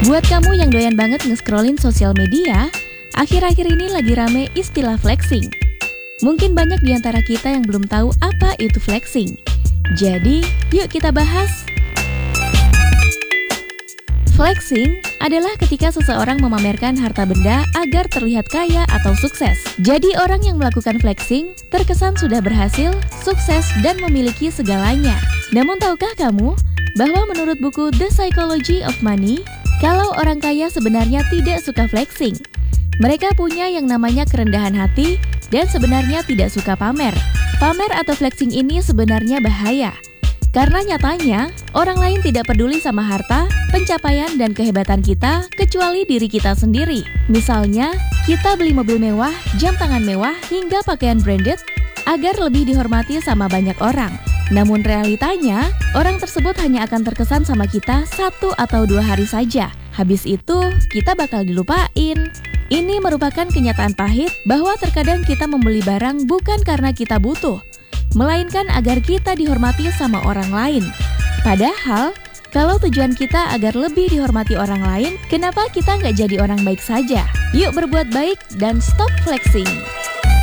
Buat kamu yang doyan banget nge-scrollin sosial media, akhir-akhir ini lagi rame istilah flexing. Mungkin banyak di antara kita yang belum tahu apa itu flexing. Jadi, yuk kita bahas. Flexing adalah ketika seseorang memamerkan harta benda agar terlihat kaya atau sukses. Jadi orang yang melakukan flexing terkesan sudah berhasil, sukses, dan memiliki segalanya. Namun tahukah kamu bahwa menurut buku The Psychology of Money, kalau orang kaya sebenarnya tidak suka flexing. Mereka punya yang namanya kerendahan hati dan sebenarnya tidak suka pamer. Pamer atau flexing ini sebenarnya bahaya. Karena nyatanya, orang lain tidak peduli sama harta, pencapaian, dan kehebatan kita kecuali diri kita sendiri. Misalnya, kita beli mobil mewah, jam tangan mewah, hingga pakaian branded agar lebih dihormati sama banyak orang. Namun realitanya, orang tersebut hanya akan terkesan sama kita 1 atau 2 hari saja. Habis itu, kita bakal dilupain. Ini merupakan kenyataan pahit bahwa terkadang kita membeli barang bukan karena kita butuh, melainkan agar kita dihormati sama orang lain. Padahal, kalau tujuan kita agar lebih dihormati orang lain, kenapa kita nggak jadi orang baik saja? Yuk berbuat baik dan stop flexing!